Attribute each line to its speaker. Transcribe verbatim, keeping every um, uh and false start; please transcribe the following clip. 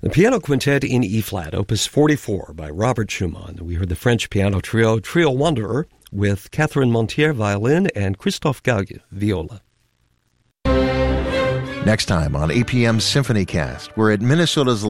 Speaker 1: The Piano Quintet in E-flat, Opus forty-four by Robert Schumann. We heard the French piano trio, Trio Wanderer, with Catherine Montier, violin, and Christophe Gague, viola.
Speaker 2: Next time on A P M's Symphony Cast, we're at Minnesota's